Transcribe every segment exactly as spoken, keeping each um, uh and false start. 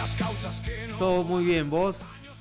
Todo muy bien, ¿vos?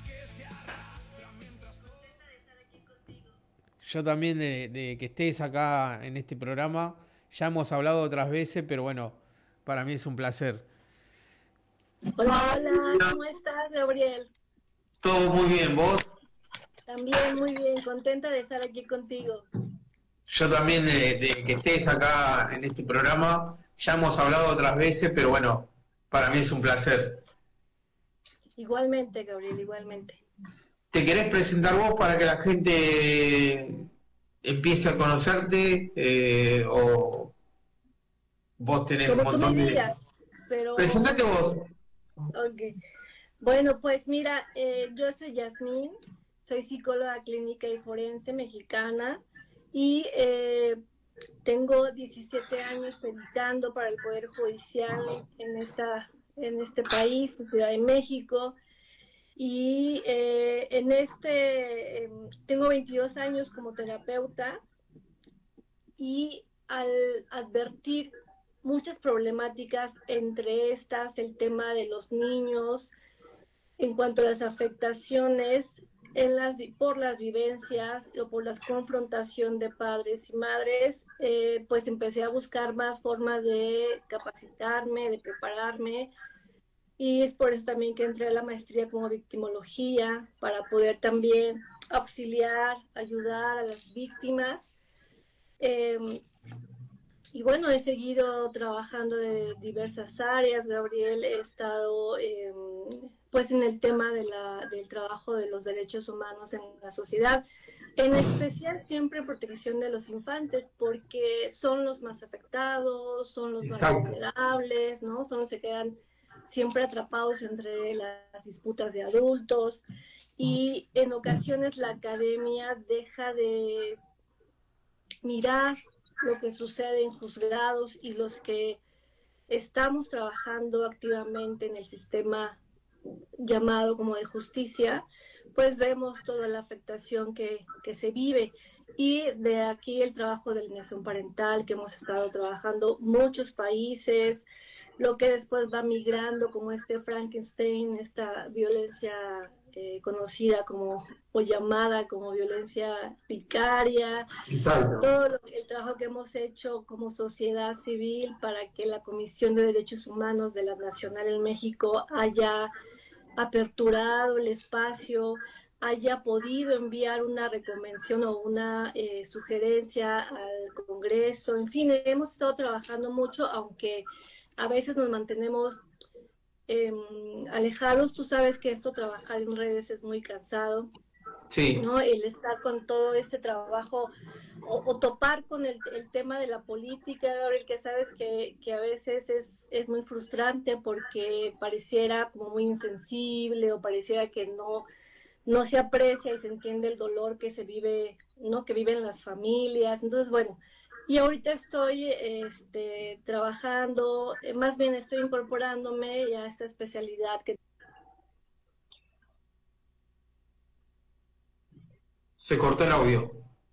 Yo también de, de que estés acá en este programa. Ya hemos hablado otras veces, pero bueno, para mí es un placer. Hola, hola, ¿cómo estás, Gabriel? Todo muy bien, ¿vos? También muy bien, contenta de estar aquí contigo. Yo también de, de que estés acá en este programa. Ya hemos hablado otras veces, pero bueno, para mí es un placer. Igualmente, Gabriel, igualmente. ¿Te querés presentar vos para que la gente empiece a conocerte eh, o vos tenés un Como tú me montón de... digas, pero, Presentate vos. ok. Bueno, pues mira, eh, yo soy Yasmín, soy psicóloga clínica y forense mexicana y eh, tengo diecisiete años predicando para el Poder Judicial en esta, en este país, en Ciudad de México. Y eh, en este, eh, tengo veintidós años como terapeuta y al advertir muchas problemáticas, entre estas el tema de los niños, en cuanto a las afectaciones en las, por las vivencias o por la confrontación de padres y madres, eh, pues empecé a buscar más formas de capacitarme, de prepararme, y es por eso también que entré a la maestría como victimología, para poder también auxiliar, ayudar a las víctimas. Eh, y bueno, he seguido trabajando de diversas áreas, Gabriel. He estado eh, pues en el tema de la, del trabajo de los derechos humanos en la sociedad, en especial siempre protección de los infantes, porque son los más afectados, son los más Exacto. vulnerables, ¿no? Son los que quedan siempre atrapados entre las disputas de adultos, y en ocasiones la academia deja de mirar lo que sucede en juzgados, y los que estamos trabajando activamente en el sistema llamado como de justicia, pues vemos toda la afectación que, que se vive. Y de aquí el trabajo de alineación parental, que hemos estado trabajando muchos países, lo que después va migrando como este Frankenstein, esta violencia eh, conocida como o llamada como violencia vicaria, Exacto. todo lo, el trabajo que hemos hecho como sociedad civil para que la Comisión de Derechos Humanos de la Nacional en México haya aperturado el espacio, haya podido enviar una recomendación o una eh, sugerencia al Congreso. En fin, hemos estado trabajando mucho, aunque a veces nos mantenemos eh, alejados. Tú sabes que esto, trabajar en redes, es muy cansado, Sí, ¿no? El estar con todo este trabajo o, o topar con el, el, tema de la política, Gabriel, que sabes que, que a veces es, es muy frustrante porque pareciera como muy insensible, o pareciera que no, no se aprecia y se entiende el dolor que se vive, ¿no? Que viven las familias. Entonces, bueno, y ahorita estoy este, trabajando, eh, más bien estoy incorporándome a esta especialidad que... se cortó el audio.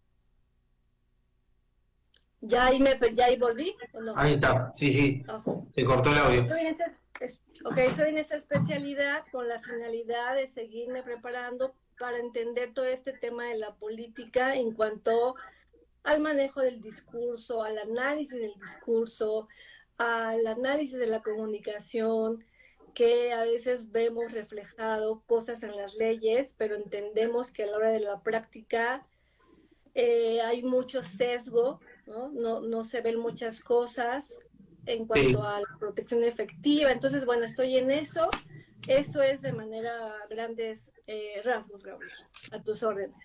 ¿Ya ahí, me, ya ahí volví o no? Ahí está, sí, sí, Oh. se cortó el audio. Estoy en esa, es, ok, soy en esa especialidad con la finalidad de seguirme preparando para entender todo este tema de la política en cuanto al manejo del discurso, al análisis del discurso, al análisis de la comunicación, que a veces vemos reflejado cosas en las leyes, pero entendemos que a la hora de la práctica eh, hay mucho sesgo, ¿no? No, no se ven muchas cosas en cuanto Sí. a la protección efectiva. Entonces, bueno, estoy en eso. Eso es de manera grandes eh, rasgos, Gabriel, a tus órdenes.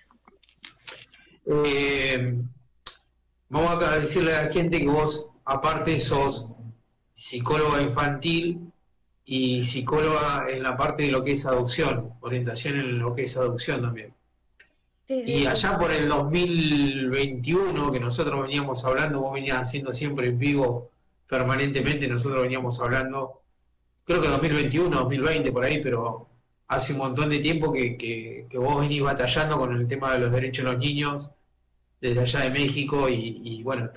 Eh, Vamos a decirle a la gente que vos, aparte, sos psicóloga infantil y psicóloga en la parte de lo que es adopción, orientación en lo que es adopción también. Sí, sí, Y sí. allá por el dos mil veintiuno, que nosotros veníamos hablando, vos venías haciendo siempre en vivo permanentemente, nosotros veníamos hablando, creo que dos mil veintiuno, dos mil veinte, por ahí, pero hace un montón de tiempo que, que, que vos venís batallando con el tema de los derechos de los niños desde allá de México y, y bueno,